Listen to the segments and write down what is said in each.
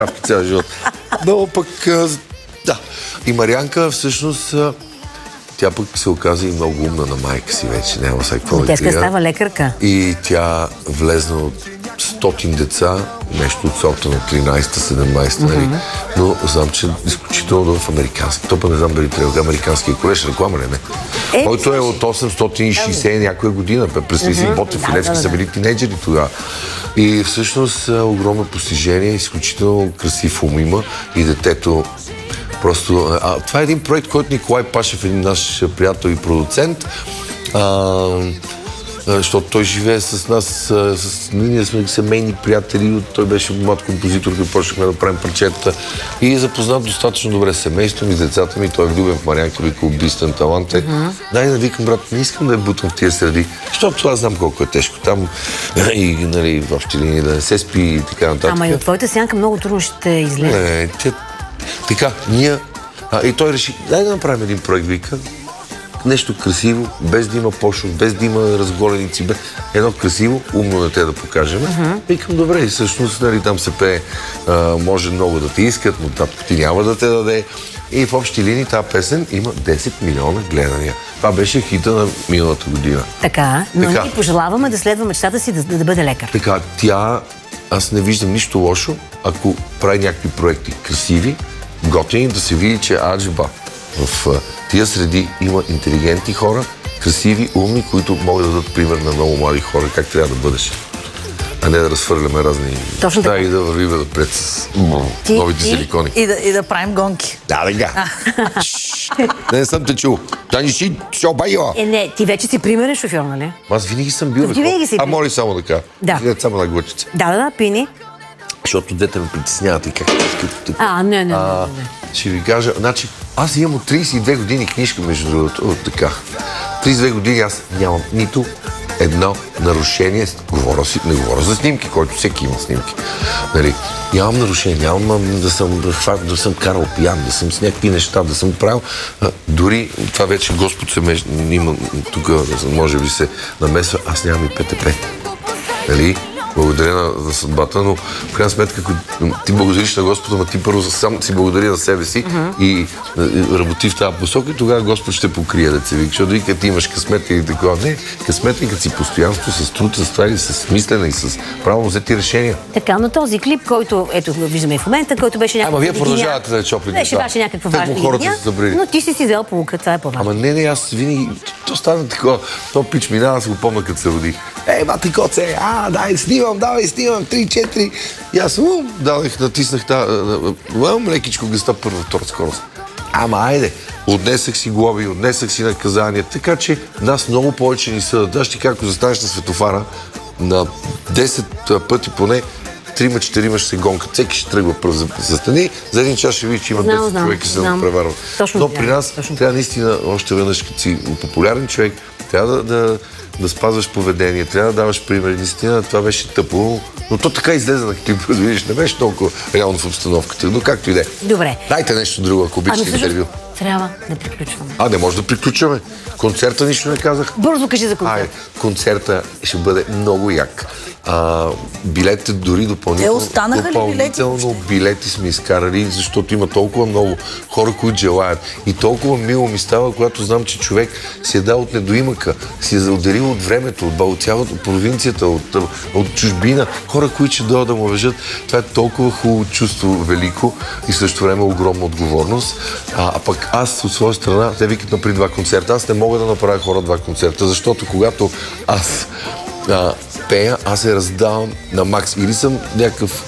цял живот. Но пък, да. И Марианка всъщност, тя пък се оказа и много умна на майка си вече. Няма сега какво да тя ще става лекарка. И тя влезна от 100 деца, нещо от сорта на 13-17, нали? Но знам, че изключително в американски. Топа не знам дали трябва американския колеж, реклама ли не? Който е от 860 някоя година. Представи си, Ботев и Левски са били тинейджери тогава. И всъщност огромно постижение, изключително красив ум има и детето просто... това е един проект, който Николай Пашев, един наш приятел и продуцент, защото той живее с нас, ние сме семейни приятели, той беше млад композитор, който почнахме да правим парчета и е запознат достатъчно добре с семейството ми, с децата ми, той е влюбен в Марианка, вика убийствен талант е. Дай да викам, брат, не искам да я бутам в тия среди, защото аз знам колко е тежко там и нали, в общи линии да не се спи и така нататък. Ама и от твоята сянка много трудно ще излезе. Така, ние... и той реши, дай да направим един проект, вика, нещо красиво, без да има пошост, без да има разголеници, едно красиво, умно дете да покажем. Викам, добре, и всъщност, нали, там се пее, може много да те искат, но татко ти няма да те даде. И в общи линии тази песен има 10 милиона гледания. Това беше хита на миналата година. Така, но ние пожелаваме да следва мечтата си да бъде лекар. Така, аз не виждам нищо лошо, ако прави някакви проекти красиви, готини, да се види, че аджиба в тия среди има интелигентни хора, красиви, умни, които могат да дадат пример на много млади хора, как трябва да бъдеш. А не да разхвърляме разни... Точно така. И да вървим напред с новите силикони. И да правим гонки. Да. Не съм те чул. Да не си обайла. Не, ти вече си примерен шофьор, нали? Аз винаги съм бил. Моли само да кажа. Да. Само на глъчица. Да, пини. Защото дете ме притесняват и как искат. Не. Ще ви кажа, значи, аз имам от 32 години книжка, между другото, така. 32 години аз нямам нито едно нарушение. Не говоря за снимки, който всеки има снимки. Нали? Нямам нарушение, нямам да съм карал пиян, да съм с някакви неща, да съм правил. Дори това вече Господ се има тук, може би се намесва, аз нямам и ПТП. Нали? Благодаря на съдбата, но в крайна сметка, ако ти благодариш на Господа, но ти първо сам си благодари на себе си и работи в тази посока и тогава Господ ще покрие да се вика. Защото вика, ти имаш късмет или такова. Не, късмет е като си постоянство, с труд, с това и с мислене и с правилно взети решения. Така, но този клип, който, ето го виждаме в момента, който беше някаква... Ама вие продължавате да е чопли. Беше някаква важна линия, но ти си взел полука, това е по-важно. Ама не, аз винаги... То стана такова. То пич минава, аз го помня като се роди. Мати коце, дай, снимам, 3-4. И аз натиснах лекичко гъста първа, втора скорост. Ама айде, отнесах си глоби, отнесах си наказания, така че нас много повече ни съдат. Знаеш ти как застанеш на светофара, на 10 пъти поне, 3-4 ще се гонкат. Всеки ще тръгва пръв за стани. За един час ще види, че има 10 човека и се преварват. Но при нас трябва наистина, още веднъж, като си популярен човек, трябва да спазваш поведение, трябва да даваш пример. Наистина, това беше тъпо, но то така излезе на клипа, да видиш, не беше толкова реално в обстановката, но както и да е. Добре. Дайте нещо друго, ако обичате интервю. Трябва да приключваме. Не може да приключваме. Концерта нищо не казах. Бързо кажи за концерта. Концерта ще бъде много як. Билетите дори допълнително. Останаха ли билети? Билети сме изкарали, защото има толкова много хора, които желаят. И толкова мило ми става, когато знам, че човек си е дал от недоимъка, си е отделил от времето, от цялата провинцията, от чужбина. Хора, които ще дойдат да му вежат. Това е толкова хубаво чувство, велико и също време огромна отговорност. А пък аз от своя страна, те викат напри 2 концерта. Аз не мога да направя хора 2 концерта, защото когато аз пея, аз се раздавам на макс. Или съм някакъв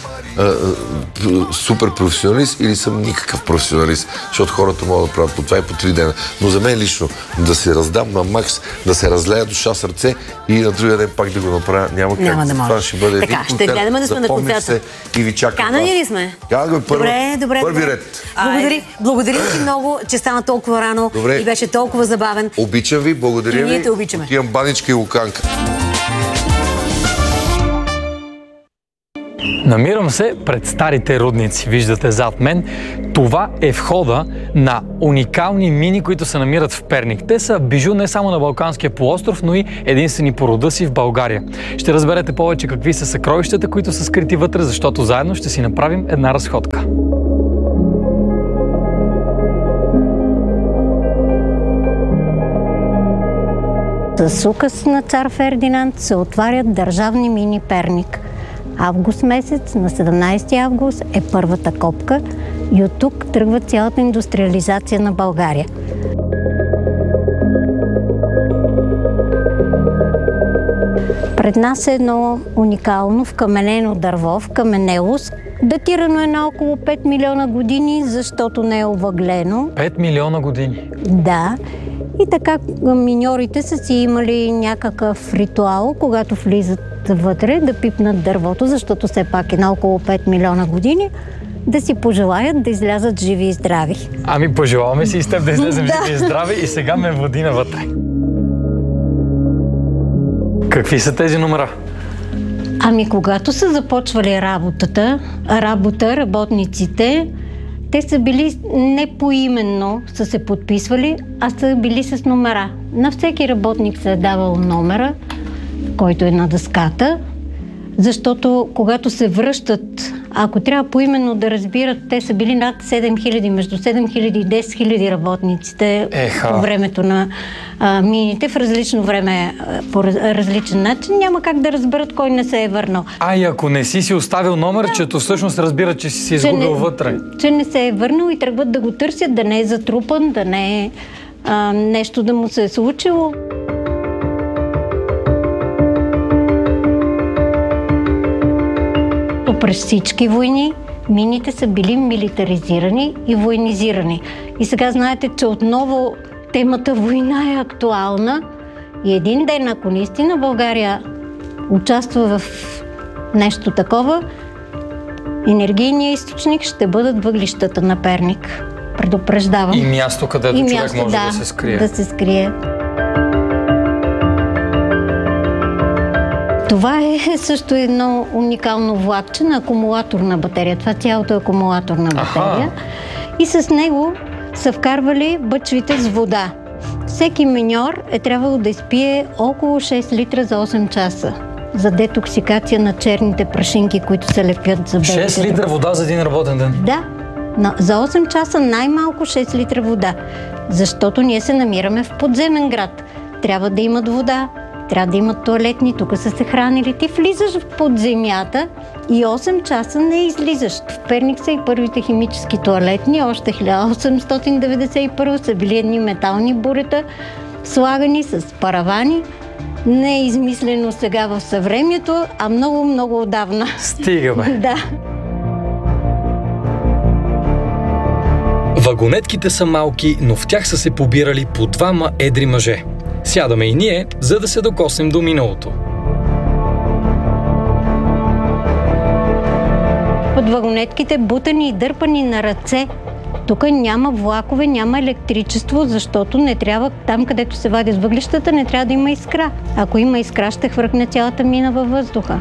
супер професионалист, или съм никакъв професионалист, защото хората могат да правят по 2 и по 3 дена. Но за мен лично да се раздам на макс, да се разлея душа, сърце и на другия ден пак да го направя, няма как. Да това ще бъде така, ще гледаме да сме на концерта. И ви чакам. Канани ли сме? Добре. Първи ред. Благодарим ти много, че стана толкова рано и беше толкова забавен. Обичам ви, благодаря ви. И ние те обичаме. Отивам баничка и луканка. Намирам се пред старите рудници. Виждате зад мен. Това е входа на уникални мини, които се намират в Перник. Те са бижу не само на Балканския полуостров, но и единствени по рода си в България. Ще разберете повече какви са съкровищата, които са скрити вътре, защото заедно ще си направим една разходка. С указ на цар Фердинанд се отварят държавни мини Перник. Август месец, на 17 август е първата копка и от тук тръгва цялата индустриализация на България. Пред нас е едно уникално вкаменено дърво, вкаменелост. Датирано е на около 5 милиона години, защото не е овъглено. 5 милиона години? Да. И така миньорите са си имали някакъв ритуал, когато влизат вътре, да пипнат дървото, защото все пак е на около 5 милиона години, да си пожелаят да излязат живи и здрави. Ами пожелаваме си и с теб да излезем живи и здрави и сега ме води навътре. Какви са тези номера? Ами когато са започвали работниците, те са били не поименно са се подписвали, а са били с номера. На всеки работник се е давал номера, който е на дъската, защото когато се връщат, ако трябва поименно да разбират, те са били над 7000, между 7000 и 10 000 работниците по времето на мините, в различно време, по различен начин, няма как да разберат кой не се е върнал. И ако не си оставил номерчето, всъщност разбират, че си се изгубил вътре. Че не се е върнал и тръгват да го търсят, да не е затрупан, да не е нещо да му се е случило. През всички войни мините са били милитаризирани и военизирани. И сега знаете, че отново темата война е актуална и един ден, ако наистина България участва в нещо такова, енергийният източник ще бъдат въглищата на Перник. Предупреждавам. И място, където човек може да се скрие. Да се скрие. Това е също едно уникално влакче на акумулаторна батерия. Това цялото е акумулаторна батерия. И с него са вкарвали бъчвите с вода. Всеки миньор е трябвало да изпие около 6 литра за 8 часа за детоксикация на черните прашинки, които се лепят за белите. 6 литра вода за един работен ден? Да. За 8 часа най-малко 6 литра вода. Защото ние се намираме в подземен град. Трябва да имат вода. Трябва да имат тоалетни, тук са се хранили. Ти влизаш под земята и 8 часа не излизаш. В Перник са и първите химически тоалетни, още 1891 са били едни метални бурета, слагани с паравани. Не е измислено сега в съвремието, а много отдавна. Стига, бе! Да. Вагонетките са малки, но в тях са се побирали по двама едри мъже. Сядаме и ние, за да се докоснем до миналото. Под вагонетките бутани и дърпани на ръце. Тук няма влакове, няма електричество, защото не трябва, там където се вадят въглищата, не трябва да има искра. Ако има искра, ще хвъркне цялата мина във въздуха.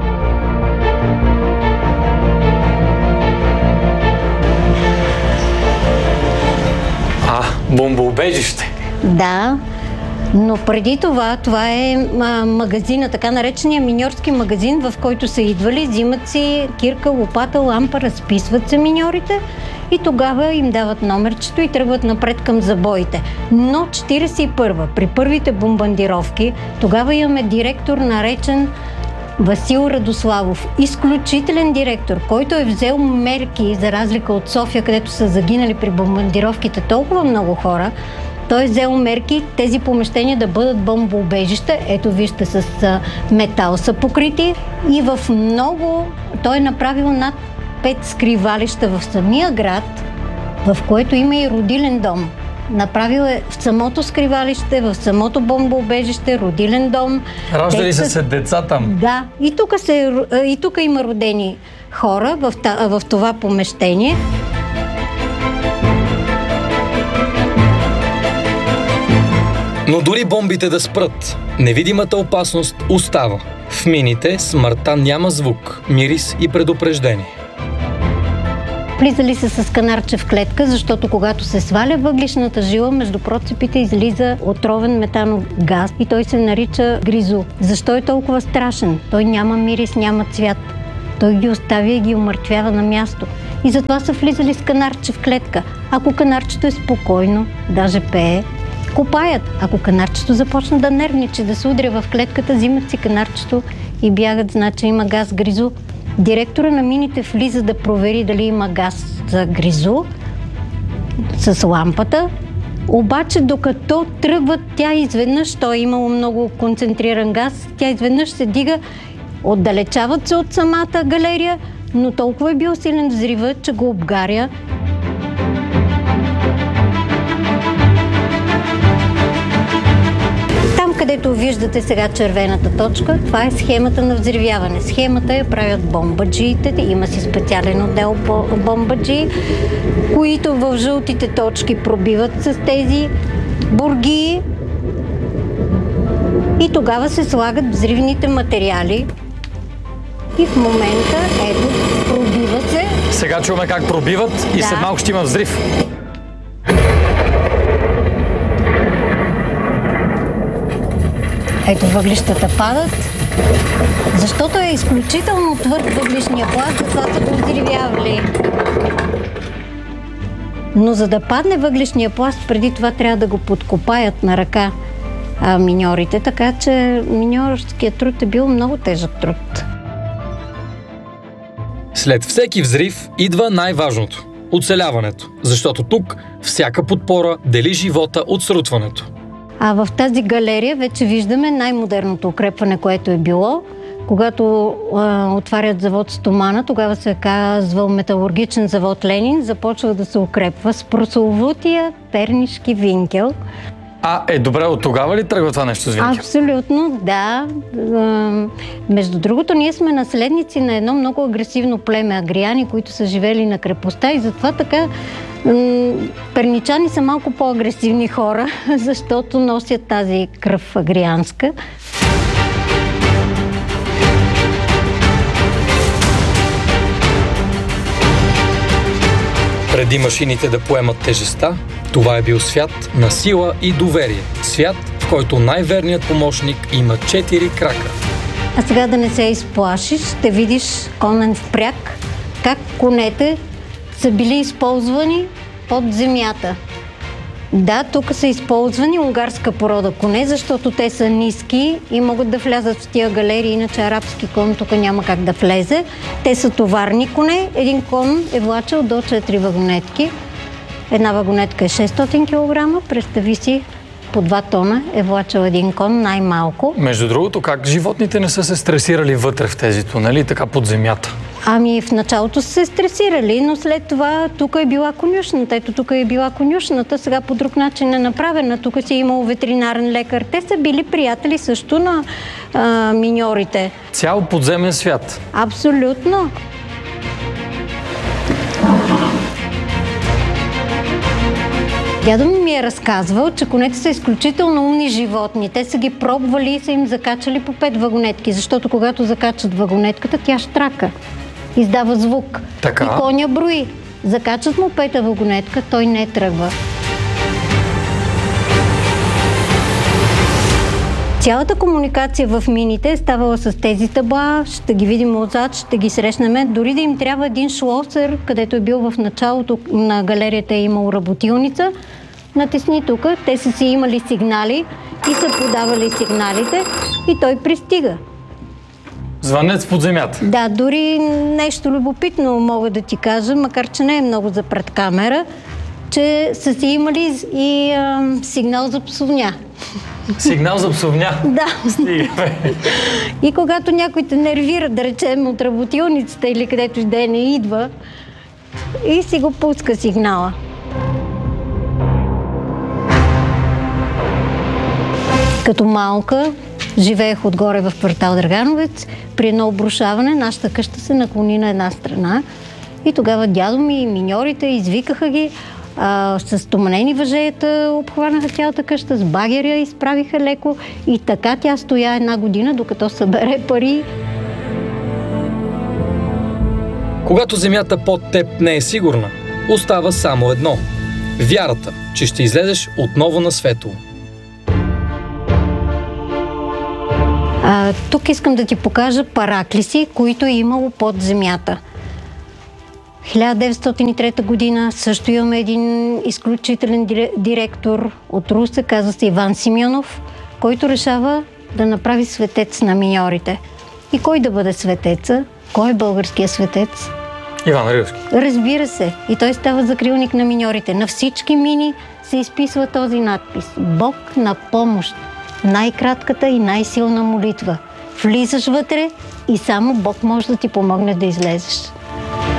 Бомбоубежище. Да, но преди това е магазина, така наречения миньорски магазин, в който са идвали, взимат си кирка, лопата, лампа, разписват се миньорите и тогава им дават номерчето и тръгват напред към забоите. Но 41-а, при първите бомбардировки, тогава имаме директор наречен Васил Радославов. Изключителен директор, който е взел мерки, за разлика от София, където са загинали при бомбардировките толкова много хора. Той е взел мерки тези помещения да бъдат бомбоубежища. Ето вижте, с метал са покрити. И в много... Той е направил над 5 скривалища в самия град, в което има и родилен дом. Направил е в самото скривалище, в самото бомбоубежище, родилен дом. Раждали са се деца там? Да. И тук има родени хора в това помещение. Но дори бомбите да спрат, невидимата опасност остава. В мините смъртта няма звук, мирис и предупреждение. Влизали се с канарче в клетка, защото когато се сваля въглишната жила, между процепите излиза отровен метанов газ и той се нарича гризу. Защо е толкова страшен? Той няма мирис, няма цвят. Той ги оставя и ги умъртвява на място. И затова са влизали с канарче в клетка. Ако канарчето е спокойно, даже пее, копаят. Ако канарчето започна да нервничи, да се удря в клетката, взимат си канарчето и бягат, значи има газ гризу. Директора на мините влиза да провери дали има газ за гризу с лампата, обаче докато тръгват, тя изведнъж, той е имало много концентриран газ, тя изведнъж се дига, отдалечават се от самата галерия, но толкова е бил силен взрива, че го обгаря. Където виждате сега червената точка, това е схемата на взривяване. Схемата я правят бомбаджиите, има си специален отдел бомбаджи, които в жълтите точки пробиват с тези бургии и тогава се слагат взривните материали. И в момента, ето, пробива се. Сега чуваме как пробиват и след малко ще има взрив. Ето въглищата падат, защото е изключително твърд въглишния пласт, затова са го взривявали. Но за да падне въглишния пласт, преди това трябва да го подкопаят на ръка миньорите, така че миньорският труд е бил много тежък труд. След всеки взрив идва най-важното – оцеляването, защото тук всяка подпора дели живота от срутването. А в тази галерия вече виждаме най-модерното укрепване, което е било. Когато отварят завод Стомана, тогава се казвал металургичен завод Ленин, започва да се укрепва с прословутия пернишки винкел. Добре, от тогава ли тръгва това нещо с винкел? Абсолютно, да. Между другото, ние сме наследници на едно много агресивно племе агрияни, които са живели на крепостта и затова така перничани са малко по-агресивни хора, защото носят тази кръв агриянска. Преди машините да поемат тежестта, това е бил свят на сила и доверие. Свят, в който най-верният помощник има 4 крака. А сега да не се изплашиш, ще видиш конен впряг, как конете са били използвани под земята. Да, тук са използвани унгарска порода коне, защото те са ниски и могат да влязат в тия галерии, иначе арабски кон тук няма как да влезе. Те са товарни коне, един кон е влачал до 4 вагонетки. Една вагонетка е 600 кг, представи си, по 2 тона е влачал един кон най-малко. Между другото, как животните не са се стресирали вътре в тези тунели, така под земята? В началото са се стресирали, но след това тук е била конюшната. Ето тук е била конюшната, сега по друг начин е направена. Тук си е имал ветеринарен лекар. Те са били приятели също на миньорите. Цял подземен свят. Абсолютно. Дядо ми е разказвал, че конете са изключително умни животни. Те са ги пробвали и са им закачали по 5 вагонетки, защото когато закачат вагонетката, тя щрака. Издава звук. Така? И коня брои. Закачат му 5-та вагонетка, той не тръгва. Цялата комуникация в мините е ставала с тези табла, ще ги видим отзад, ще ги срещнем. Дори да им трябва един шлосер, където е бил в началото на галерията, е имал работилница. Натисни тук, те са си имали сигнали и са подавали сигналите и той пристига. Звънец под земята. Да, дори нещо любопитно мога да ти кажа, макар че не е много за пред камера, че са си имали и сигнал за псовня. Сигнал за псовня? Да. Стигаме. И когато някой те нервира, да речем, от работилницата или където и да не идва, и си го пуска сигнала. Като малка живеех отгоре в квартал Драгановец. При едно обрушаване нашата къща се наклони на една страна и тогава дядо ми и миньорите извикаха ги. С стоманени въжета обхванаха цялата къща, с багеря изправиха леко и така тя стоя 1 година, докато събере пари. Когато земята под теб не е сигурна, остава само едно – вярата, че ще излезеш отново на светло. Тук искам да ти покажа параклиси, които е имало под земята. 1903 година също имаме един изключителен директор от Русе, казва се Иван Симеонов, който решава да направи светец на миньорите. И кой да бъде светеца? Кой е българският светец? Иван Рилски. Разбира се. И той става закрилник на миньорите. На всички мини се изписва този надпис. Бог на помощ. Най-кратката и най-силна молитва. Влизаш вътре и само Бог може да ти помогне да излезеш.